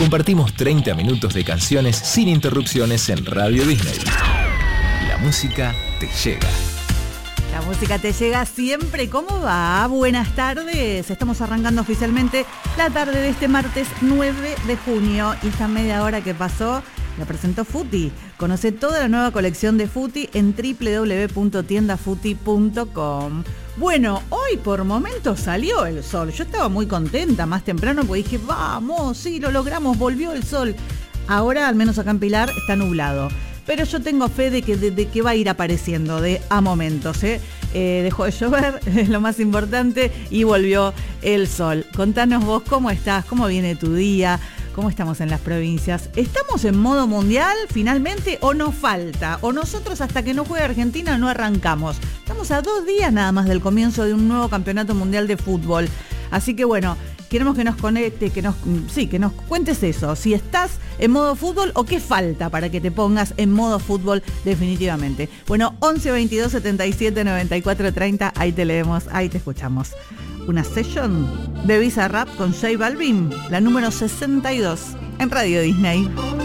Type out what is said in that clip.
Compartimos 30 minutos de canciones sin interrupciones en Radio Disney. La música te llega. La música te llega siempre. ¿Cómo va? Buenas tardes. Estamos arrancando oficialmente la tarde de este martes 9 de junio. Y esta media hora que pasó la presentó Futi. Conoce toda la nueva colección de Futi en www.tiendafuti.com. Bueno, hoy por momentos salió el sol. Yo estaba muy contenta más temprano porque dije, vamos, sí, lo logramos, volvió el sol. Ahora, al menos acá en Pilar, está nublado. Pero yo tengo fe de que va a ir apareciendo a momentos. Dejó de llover, es lo más importante, y volvió el sol. Contanos vos cómo estás, cómo viene tu día, cómo estamos en las provincias. ¿Estamos en modo mundial finalmente o nos falta? ¿O nosotros hasta que no juegue Argentina no arrancamos? Estamos a 2 días nada más del comienzo de un nuevo campeonato mundial de fútbol. Así que bueno, queremos que nos conecte, que nos cuentes eso. Si estás en modo fútbol o qué falta para que te pongas en modo fútbol definitivamente. Bueno, 11 22 77 94 30, ahí te leemos, ahí te escuchamos. Una session de Bizarrap con J Balvin, la número 62 en Radio Disney.